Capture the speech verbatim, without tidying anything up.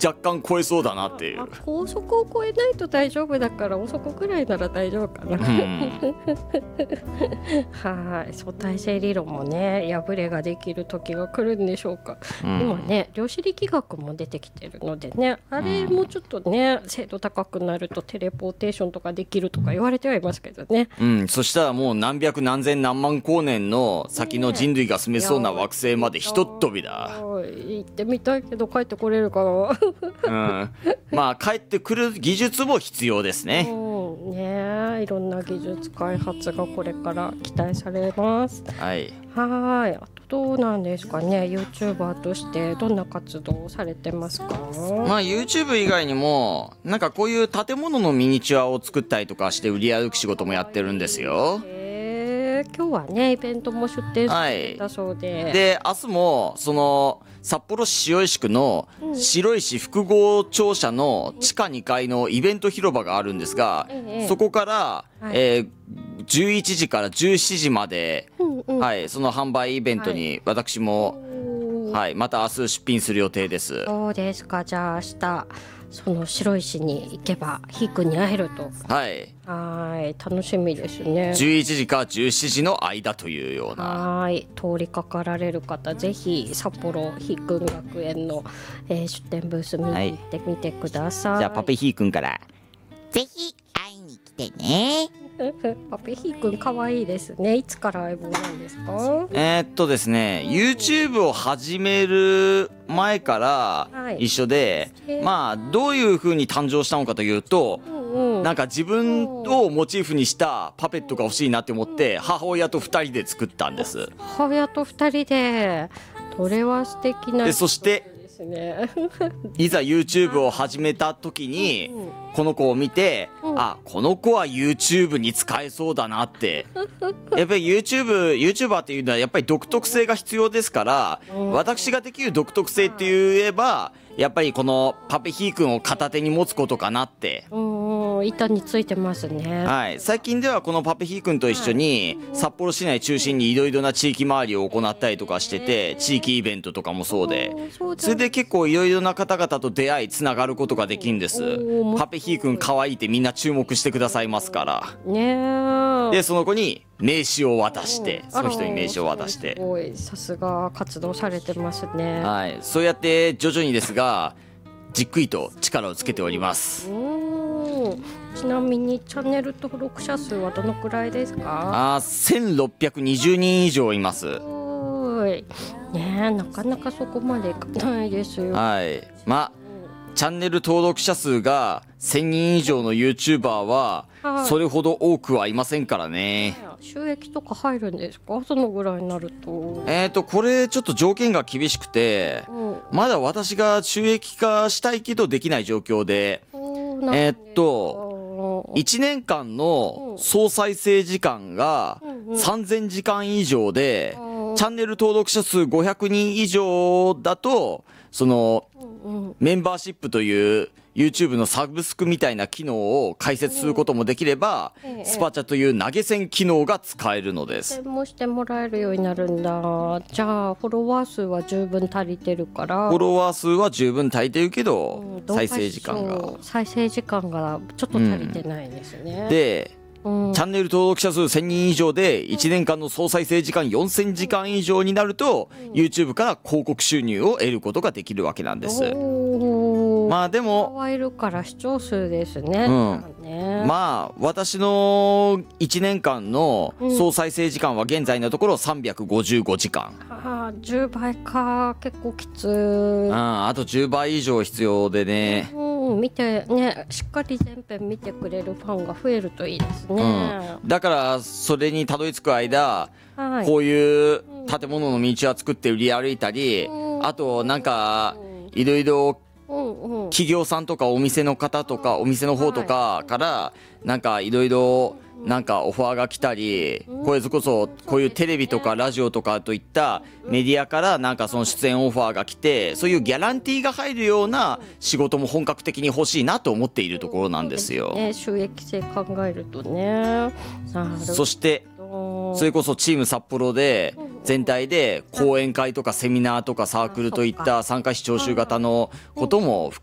若干超えそうだなっていう。 高速を超えないと大丈夫だから、遅くくらいなら大丈夫かな、うん、はい、相対性理論もね破れができる時が来るんでしょうか、うん、今ね量子力学も出てきてるのでね、あれもちょっとね、うん、精度高くなるとテレポーテーションとかできるとか言われてはいますけどね、 うん、そしたらもう何百何千何万光年の先の人類が住めそうな惑星までひとっ飛びだ。 行ってみたいけど帰ってこれるかな、 うん、まあ帰ってくる技術も必要ですね。 うん、ね、いろんな技術開発がこれから期待されます。 はい。 はい。あとどうなんですかね、 YouTuber としてどんな活動をされてますか？ まあ YouTube 以外にもなんかこういう建物のミニチュアを作ったりとかして売り歩く仕事もやってるんですよ。 今日はねイベントも出展したそうで、 はい、で明日もその札幌市白石区の白石複合庁舎の地下にかいのイベント広場があるんですが、うん、そこから、はい、えー、じゅういちじからじゅうしちじまで、うんうん、はい、その販売イベントに私も、はいはい、また明日出品する予定です。 そうですか。じゃあ明日その白石に行けばひーくんに会えると。 はい、 はい楽しみですね。 じゅういちじからじゅうしちじの間というような。 はい通りかかられる方ぜひ札幌ひーくん学園の、えー、出店ブース見に行ってみてください、はい、 じゃあパペひーくんからぜひ会いに来てね。 パペヒーくんかわいいですね。いつから相棒なんですか？ えー、っとですね YouTube を始める前から一緒で、はい、まあどういう風に誕生したのかというと、うんうん、なんか自分をモチーフにしたパペットが欲しいなって思って母親とふたりで作ったんです。 母親とふたりで、それは素敵な。 でそしていざ YouTube を始めた時にこの子を見て、うん、あこの子は YouTube に使えそうだなってやっぱり YouTube YouTuber っていうのはやっぱり独特性が必要ですから、うん、私ができる独特性って言えばやっぱりこのパペヒーくんを片手に持つことかなって。 うん板についてますね。 はい、最近ではこのパペヒーくんと一緒に札幌市内中心にいろいろな地域回りを行ったりとかしてて、地域イベントとかもそうで、それで結構いろいろな方々と出会いつながることができるんです。パペヒーくん可愛いってみんな注目してくださいますからね。でその子に名刺を渡して、その人に名刺を渡して、 すごいさすが活動されてますね。 はい、そうやって徐々にですがじっくりと力をつけております。 ちなみにチャンネル登録者数はどのくらいですか？ あせんろっぴゃくにじゅうにん以上います。 おいねえなかなかそこまでいかないですよ。 はいまあチャンネル登録者数がせんにん以上の YouTuber はそれほど多くはいませんからね。 収益とか入るんですか？そのぐらいになると。 えーとこれちょっと条件が厳しくて、うん、まだ私が収益化したいけどできない状況で、えーっといちねんかんの総再生時間がさんぜんじかん以上で、チャンネル登録者数ごひゃくにん以上だとそのメンバーシップという YouTube のサブスクみたいな機能を開設することもできれば、スパチャという投げ銭機能が使えるのです。 投げ銭もしてもらえるようになるんだ。じゃあフォロワー数は十分足りてるから。 フォロワー数は十分足りてるけど、うん、再生時間が再生時間がちょっと足りてないですね、 うん、でうん、チャンネル登録者数せんにん以上でいちねんかんの総再生時間よんせんじかん以上になると、うん、YouTube から広告収入を得ることができるわけなんです。まあでもいるから視聴数ですね、 うんね、まあ私のいちねんかんの総再生時間は現在のところさんびゃくごじゅうごじかん、 うん、あじゅうばいか結構きつい、 うん、あとじゅうばい以上必要でね、 うん、見てねしっかり全編見てくれるファンが増えるといいですね、 うん、だからそれにたどり着く間、はい、こういう建物の道は作って売り歩いたり、うん、あとなんかいろいろ企業さんとかお店の方とかお店の方とかからなんかいろいろなんかオファーが来たり、これこそこういうテレビとかラジオとかといったメディアからなんかその出演オファーが来て、そういうギャランティーが入るような仕事も本格的に欲しいなと思っているところなんですよ、 ね、収益性考えるとね。 そしてそれこそチーム札幌で全体で講演会とかセミナーとかサークルといった参加費徴収型のことも